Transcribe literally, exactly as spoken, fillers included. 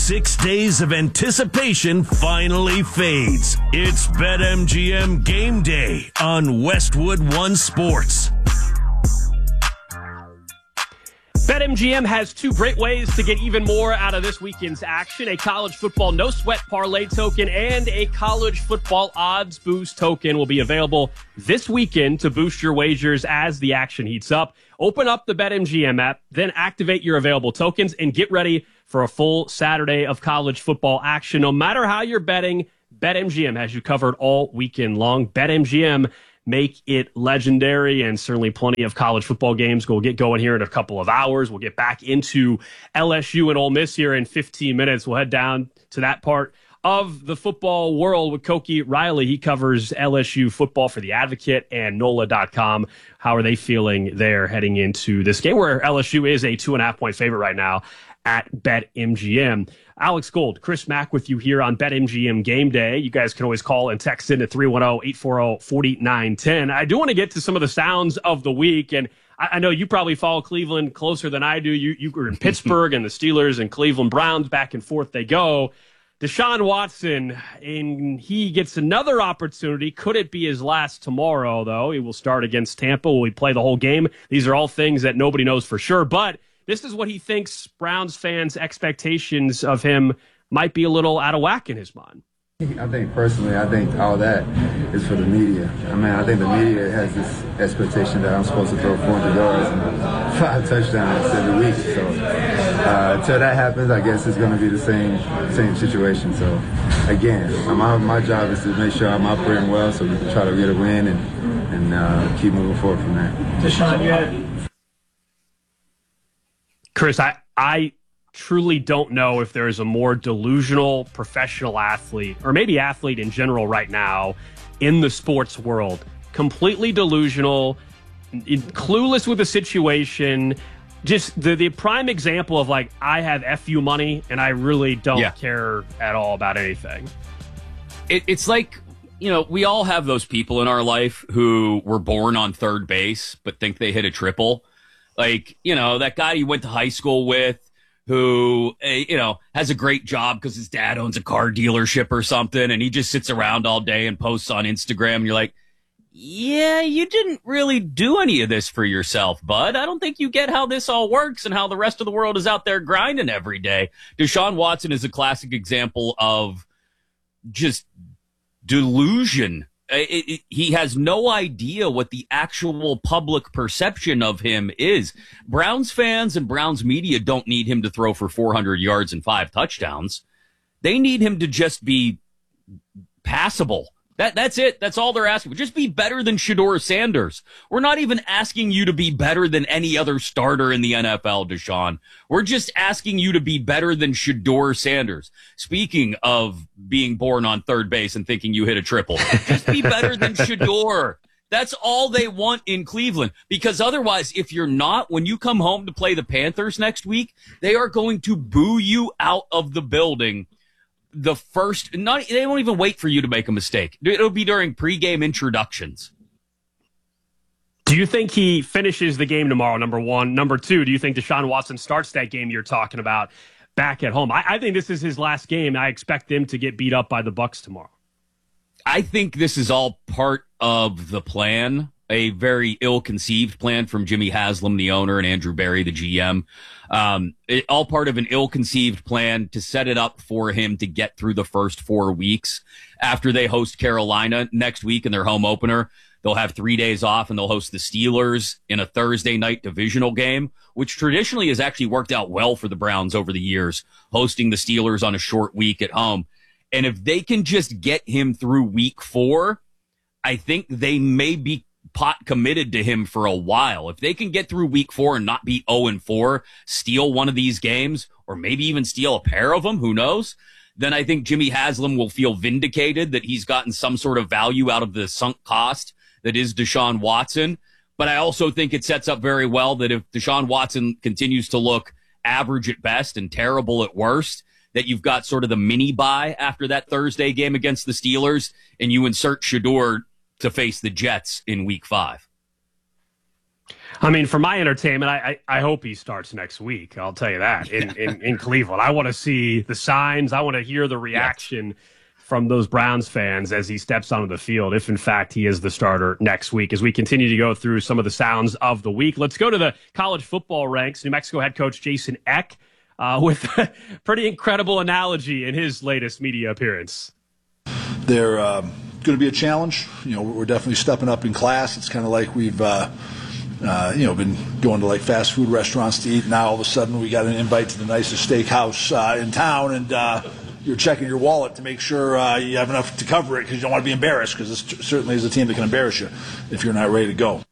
Six days of anticipation finally fades. It's BetMGM Game Day on Westwood One Sports. BetMGM has two great ways to get even more out of this weekend's action: a college football no sweat parlay token and a college football odds boost token will be available this weekend to boost your wagers as the action heats up. Open up the BetMGM app, then activate your available tokens and get ready for a full Saturday of college football action. No matter how you're betting, BetMGM has you covered all weekend long. BetMGM, make it legendary, and certainly plenty of college football games will get going here in a couple of hours. We'll get back into L S U and Ole Miss here in fifteen minutes. We'll head down to that part of the football world with Koki Riley. He covers L S U football for The Advocate and N O L A dot com. How are they feeling there heading into this game where L S U is a two and a half point favorite right now at BetMGM? Alex Gold, Chris Mack with you here on BetMGM Game Day. You guys can always call and text in at three one zero, eight four zero, four nine one zero. I do want to get to some of the sounds of the week, and I, I know you probably follow Cleveland closer than I do. You, you were in Pittsburgh, and the Steelers and Cleveland Browns, back and forth they go. Deshaun Watson, and he gets another opportunity. Could it be his last tomorrow, though? He will start against Tampa. Will he play the whole game? These are all things that nobody knows for sure, but this is what he thinks Browns fans' expectations of him might be a little out of whack in his mind. I think personally, I think all that is for the media. I mean, I think the media has this expectation that I'm supposed to throw four hundred yards and five touchdowns every week. So uh, until that happens, I guess it's going to be the same same situation. So again, my my job is to make sure I'm operating well so we can try to get a win and and uh, keep moving forward from there. Deshaun, you had Chris, I, I truly don't know if there is a more delusional professional athlete, or maybe athlete in general right now, in the sports world. Completely delusional, clueless with the situation. Just the, the prime example of, like, I have F U money and I really don't yeah. care at all about anything. It, it's like, you know, we all have those people in our life who were born on third base but think they hit a triple. Like, you know, that guy you went to high school with who, uh, you know, has a great job because his dad owns a car dealership or something, and he just sits around all day and posts on Instagram. And you're like, yeah, you didn't really do any of this for yourself, bud. I don't think you get how this all works and how the rest of the world is out there grinding every day. Deshaun Watson is a classic example of just delusion. It, it, he has no idea what the actual public perception of him is. Browns fans and Browns media don't need him to throw for four hundred yards and five touchdowns. They need him to just be passable. That, that's it. That's all they're asking. Just be better than Shedeur Sanders. We're not even asking you to be better than any other starter in the N F L, Deshaun. We're just asking you to be better than Shedeur Sanders. Speaking of being born on third base and thinking you hit a triple, just be better than Shedeur. That's all they want in Cleveland. Because otherwise, if you're not, when you come home to play the Panthers next week, they are going to boo you out of the building. The first, not they won't even wait for you to make a mistake. It'll be during pregame introductions. Do you think he finishes the game tomorrow, number one? Number two, do you think Deshaun Watson starts that game you're talking about back at home? I, I think this is his last game. I expect them to get beat up by the Bucs tomorrow. I think this is all part of the plan, a very ill-conceived plan from Jimmy Haslam, the owner, and Andrew Berry, the G M. Um, it, all part of an ill-conceived plan to set it up for him to get through the first four weeks. After they host Carolina next week in their home opener, they'll have three days off, and they'll host the Steelers in a Thursday night divisional game, which traditionally has actually worked out well for the Browns over the years, hosting the Steelers on a short week at home. And if they can just get him through week four, I think they may be pot committed to him for a while. If they can get through week four and not be oh and four, steal one of these games, or maybe even steal a pair of them, who knows, then I think Jimmy Haslam will feel vindicated that he's gotten some sort of value out of the sunk cost that is Deshaun Watson. But I also think it sets up very well that if Deshaun Watson continues to look average at best and terrible at worst, that you've got sort of the mini bye after that Thursday game against the Steelers, and you insert Shedeur to face the Jets in week five. I mean, for my entertainment, I, I, I hope he starts next week. I'll tell you that in, in, in Cleveland. I want to see the signs. I want to hear the reaction yes. from those Browns fans as he steps onto the field, if in fact he is the starter next week. As we continue to go through some of the sounds of the week, let's go to the college football ranks. New Mexico head coach Jason Eck uh, with a pretty incredible analogy in his latest media appearance. They're um, going to be a challenge. You know, we're definitely stepping up in class. It's kind of like we've uh, Uh, you know, been going to like fast food restaurants to eat. Now all of a sudden we got an invite to the nicest steakhouse uh, in town, and uh, you're checking your wallet to make sure uh, you have enough to cover it because you don't want to be embarrassed, because this certainly is a team that can embarrass you if you're not ready to go.